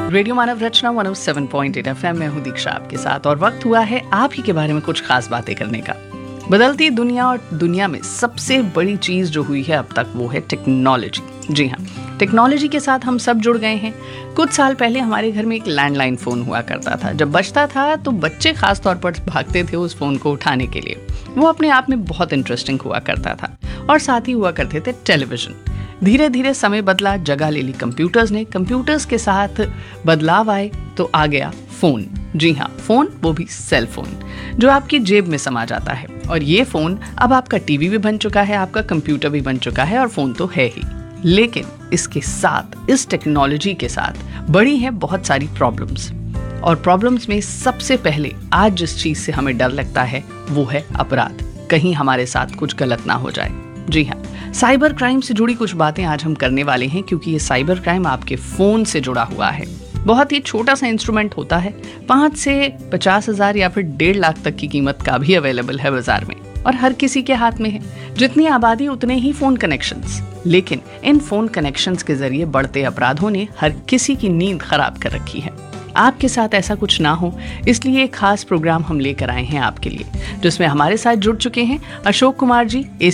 Radio मानव रचना 107.8 FM में हूँ दीक्षा आपके साथ और वक्त हुआ है आप ही के बारे में कुछ खास बातें करने का। बदलती दुनिया और दुनिया में सबसे बड़ी चीज जो हुई है अब तक वो है टेक्नोलॉजी। जी हाँ, टेक्नोलॉजी के साथ हम सब जुड़ गए हैं। कुछ साल पहले हमारे घर में एक लैंडलाइन फोन हुआ करता था। जब बजता था तो बच्चे खास तौर पर भागते थे उस फोन को उठाने के लिए। वो अपने आप में बहुत इंटरेस्टिंग हुआ करता था। और साथ ही हुआ करते थे टेलीविजन। धीरे धीरे समय बदला, जगह ले ली कंप्यूटर्स ने। कंप्यूटर्स के साथ बदलाव आए तो आ गया फोन। जी हाँ, फोन, वो भी सेल फोन जो आपकी जेब में समा जाता है। और ये फोन अब आपका टीवी भी बन चुका है, आपका कंप्यूटर भी बन चुका है और फोन तो है ही। लेकिन इसके साथ, इस टेक्नोलॉजी के साथ बड़ी हैं बहुत सारी प्रॉब्लम्स। और प्रॉब्लम्स में सबसे पहले आज जिस चीज से हमें डर लगता है वो है अपराध। कहीं हमारे साथ कुछ गलत ना हो जाए। जी हाँ, साइबर क्राइम से जुड़ी कुछ बातें आज हम करने वाले हैं, क्योंकि ये साइबर क्राइम आपके फोन से जुड़ा हुआ है। बहुत ही छोटा सा इंस्ट्रूमेंट होता है, 5 से 50 हजार या फिर 1.5 लाख तक की कीमत का भी अवेलेबल है बाजार में और हर किसी के हाथ में है। जितनी आबादी उतने ही फोन कनेक्शंस। लेकिन इन फोन कनेक्शंस के जरिए बढ़ते अपराधों ने हर किसी की नींद खराब कर रखी है। आपके साथ ऐसा कुछ ना हो, इसलिए एक खास प्रोग्राम हम लेकर आए हैं आपके लिए, जिसमें हमारे साथ जुड़ चुके हैं अशोक कुमार जी,